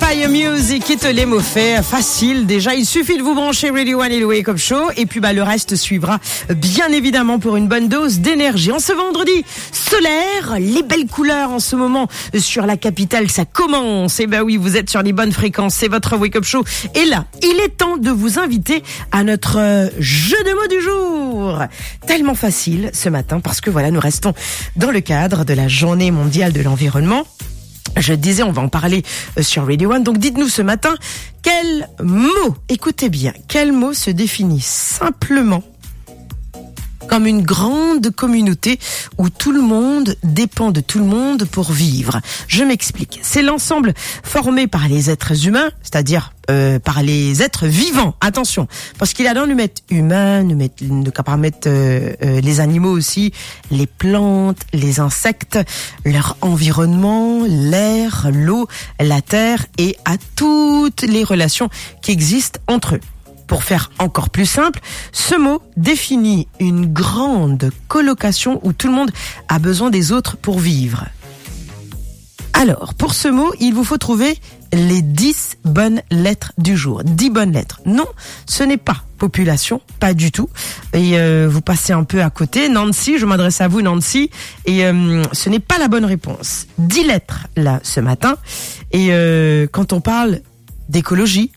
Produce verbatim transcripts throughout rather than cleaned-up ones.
Empire Music et te les mots faits, facile déjà, il suffit de vous brancher Radio One et le Wake Up Show et puis bah le reste suivra bien évidemment pour une bonne dose d'énergie. En ce vendredi solaire, les belles couleurs en ce moment sur la capitale, ça commence. Et ben oui, vous êtes sur les bonnes fréquences, c'est votre Wake Up Show. Et là, il est temps de vous inviter à notre jeu de mots du jour. Tellement facile ce matin parce que voilà, nous restons dans le cadre de la journée mondiale de l'environnement. Je disais, on va en parler sur Radio One. Donc dites-nous ce matin, quel mot, écoutez bien, quel mot se définit simplement comme une grande communauté où tout le monde dépend de tout le monde pour vivre. Je m'explique. C'est l'ensemble formé par les êtres humains, c'est-à-dire euh, par les êtres vivants. Attention, parce qu'il y a dans nous mettre humains, nous mettre, nous capable mettre euh, euh, les animaux aussi, les plantes, les insectes, leur environnement, l'air, l'eau, la terre et à toutes les relations qui existent entre eux. Pour faire encore plus simple, ce mot définit une grande colocation où tout le monde a besoin des autres pour vivre. Alors, pour ce mot, il vous faut trouver les dix bonnes lettres du jour. dix bonnes lettres. Non, ce n'est pas population, pas du tout. Et euh, vous passez un peu à côté. Nancy, je m'adresse à vous Nancy. Et euh, ce n'est pas la bonne réponse. dix lettres, là, ce matin. Et euh, quand on parle d'écologie,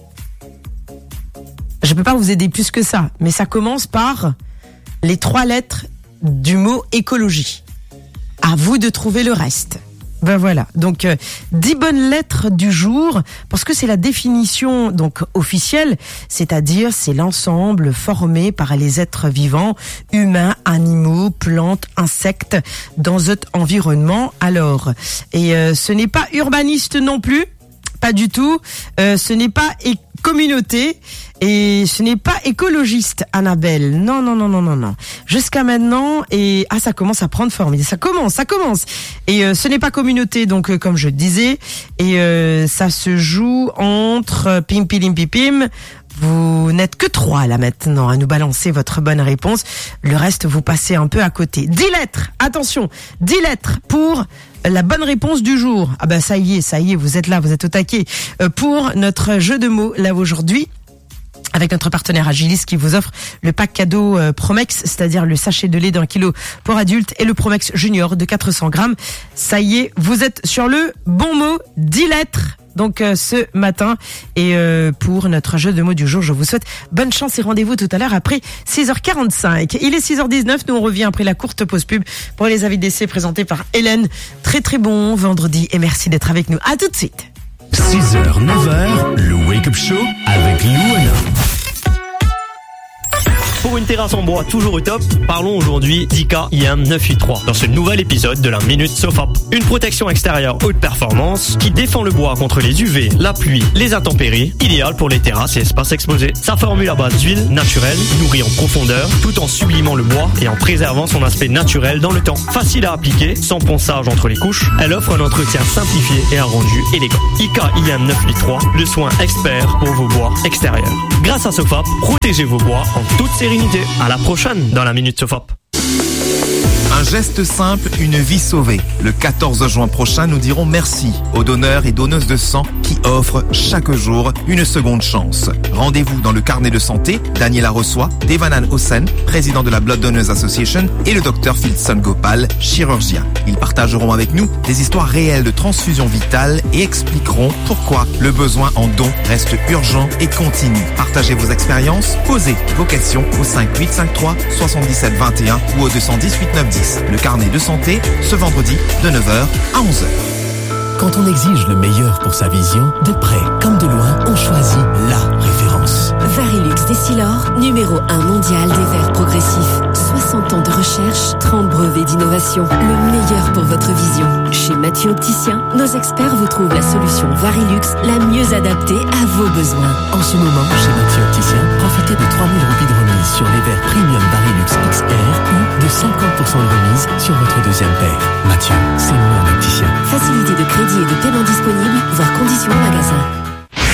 je peux pas vous aider plus que ça, mais ça commence par les trois lettres du mot écologie. À vous de trouver le reste. Ben voilà. Donc euh, dix bonnes lettres du jour, parce que c'est la définition donc officielle, c'est-à-dire c'est l'ensemble formé par les êtres vivants, humains, animaux, plantes, insectes, dans notre environnement. Alors, et euh, ce n'est pas urbaniste non plus. Pas du tout. Euh, ce n'est pas é- communauté et ce n'est pas écologiste, Annabelle. Non, non, non, non, non, non. Jusqu'à maintenant, et ah, ça commence à prendre forme. Ça commence, ça commence. Et euh, ce n'est pas communauté, donc euh, comme je disais, et euh, ça se joue entre pim pilim pipim. Vous n'êtes que trois là maintenant à nous balancer votre bonne réponse. Le reste, vous passez un peu à côté. Dix lettres, attention, dix lettres pour la bonne réponse du jour. Ah ben ça y est, ça y est, vous êtes là, vous êtes au taquet euh, pour notre jeu de mots là aujourd'hui. Avec notre partenaire Agilis qui vous offre le pack cadeau euh, Promex, c'est-à-dire le sachet de lait d'un kilo pour adultes et le Promex Junior de quatre cents grammes. Ça y est, vous êtes sur le bon mot, dix lettres. Donc euh, ce matin, et euh, pour notre jeu de mots du jour, je vous souhaite bonne chance et rendez-vous tout à l'heure après six heures quarante-cinq. Il est six heures dix-neuf, nous on revient après la courte pause pub pour les avis d'essai présentés par Hélène. Très très bon vendredi et merci d'être avec nous. À tout de suite. six heures, neuf heures, le Wake Up Show avec Louana. Pour une terrasse en bois toujours au top, parlons aujourd'hui d'I K I M neuf cent quatre-vingt-trois dans ce nouvel épisode de la Minute Sofap. Une protection extérieure haute performance qui défend le bois contre les U V, la pluie, les intempéries, idéal pour les terrasses et espaces exposés. Sa formule à base d'huile naturelle, nourrie en profondeur, tout en sublimant le bois et en préservant son aspect naturel dans le temps. Facile à appliquer, sans ponçage entre les couches, elle offre un entretien simplifié et un rendu élégant. I K I M neuf cent quatre-vingt-trois, le soin expert pour vos bois extérieurs. Grâce à Sofap, protégez vos bois en toute sérénité. À la prochaine dans la Minute Sofap. Un geste simple, une vie sauvée. Le quatorze juin prochain, nous dirons merci aux donneurs et donneuses de sang qui offrent chaque jour une seconde chance. Rendez-vous dans le carnet de santé, Daniela Rossois, Devanan Hossain, président de la Blood Donors Association, et le docteur Philson Gopal, chirurgien. Ils partageront avec nous des histoires réelles de transfusion vitale et expliqueront pourquoi le besoin en dons reste urgent et continu. Partagez vos expériences, posez vos questions au cinq huit cinq trois soixante-dix-sept vingt et un ou au deux cent dix huit neuf dix. Le carnet de santé, ce vendredi de neuf heures à onze heures. Quand on exige le meilleur pour sa vision, de près comme de loin, on choisit la référence. Varilux Dessilor, numéro un mondial des verres progressifs. soixante ans de recherche, trente brevets d'innovation. Le meilleur pour votre vision. Chez Mathieu Opticien, nos experts vous trouvent la solution Varilux la mieux adaptée à vos besoins. En ce moment, chez Mathieu Opticien, profitez de trois mille roupies de remise sur les verres Premium Varilux X R ou de cinquante pour cent de remise sur votre deuxième paire. Mathieu, c'est mon opticien. Facilité de crédit et de paiement disponible, voire conditions en magasin.